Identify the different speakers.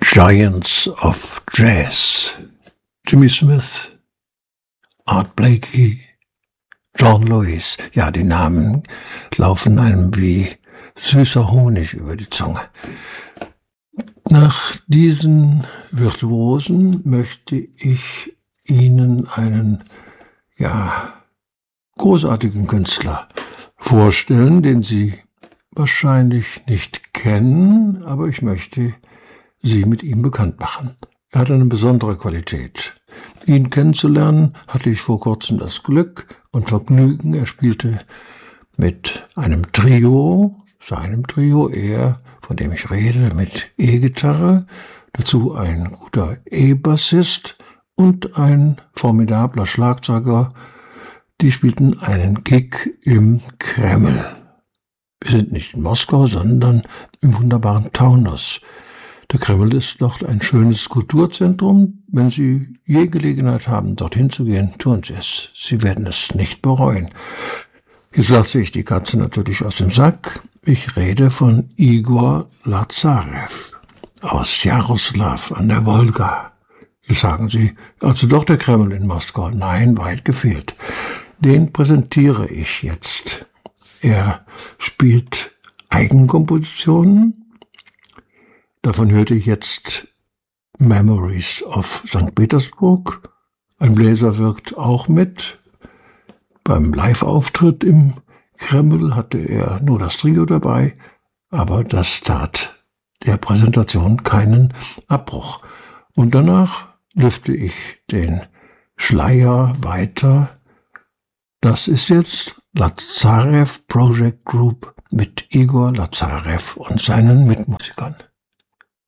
Speaker 1: Giants of Jazz. Jimmy Smith, Art Blakey, John Lewis. Ja, die Namen laufen einem wie süßer Honig über die Zunge. Nach diesen Virtuosen möchte ich Ihnen einen, großartigen Künstler vorstellen, den Sie wahrscheinlich nicht kennen, aber ich möchte Sie mit ihm bekannt machen. Er hat eine besondere Qualität. Ihn kennenzulernen hatte ich vor kurzem das Glück und Vergnügen. Er spielte mit einem Trio, seinem Trio, er, von dem ich rede, mit E-Gitarre, dazu ein guter E-Bassist und ein formidabler Schlagzeuger. Die spielten einen Gig im Kreml. Wir sind nicht in Moskau, sondern im wunderbaren Taunus. Der Kreml ist dort ein schönes Kulturzentrum. Wenn Sie je Gelegenheit haben, dorthin zu gehen, tun Sie es. Sie werden es nicht bereuen. Jetzt lasse ich die Katze natürlich aus dem Sack. Ich rede von Igor Lazarew aus Jaroslaw an der Wolga. Jetzt sagen Sie, also doch der Kreml in Moskau. Nein, weit gefehlt. Den präsentiere ich jetzt. Er spielt Eigenkompositionen. Davon hörte ich jetzt Memories of St. Petersburg. Ein Bläser wirkt auch mit. Beim Live-Auftritt im Kreml hatte er nur das Trio dabei, aber das tat der Präsentation keinen Abbruch. Und danach lüfte ich den Schleier weiter. Das ist jetzt Lazarew Project Group mit Igor Lazarew und seinen Mitmusikern.